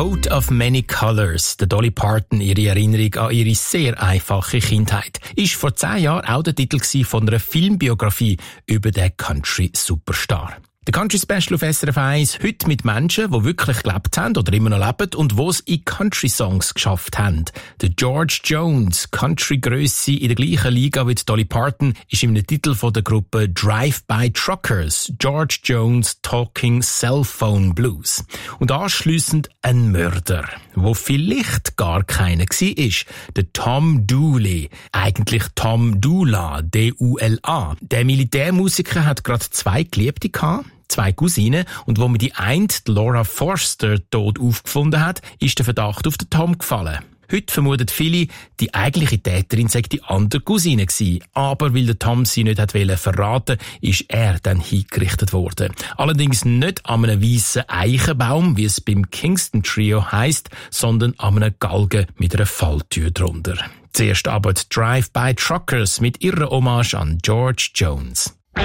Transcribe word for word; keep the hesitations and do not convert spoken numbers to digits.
Coat of Many Colors, der Dolly Parton, ihre Erinnerung an ihre sehr einfache Kindheit, ist vor zehn Jahren auch der Titel von einer Filmbiografie über den Country-Superstar. Der Country Special auf S R F eins, heute mit Menschen, die wirklich gelebt haben oder immer noch leben und die es in Country-Songs geschafft haben. Der George Jones, Country-Grösse in der gleichen Liga wie Dolly Parton, ist in einem Titel von der Gruppe Drive-By Truckers, George Jones Talking Cellphone Blues. Und anschliessend ein Mörder, wo vielleicht gar keiner war, der Tom Dooley, eigentlich Tom Dula, D U L A. Der Militärmusiker hat gerade zwei Geliebte gehabt, zwei Cousinen, und wo man die eine, Laura Forster, tot aufgefunden hat, ist der Verdacht auf den Tom gefallen. Heute vermuten viele, die eigentliche Täterin sei die andere Cousine gewesen. Aber weil der Tom sie nicht hat verraten, ist er dann hingerichtet worden. Allerdings nicht an einem weissen Eichenbaum, wie es beim Kingston Trio heisst, sondern an einem Galgen mit einer Falltür drunter. Zuerst aber die Drive-By Truckers mit ihrer Hommage an George Jones.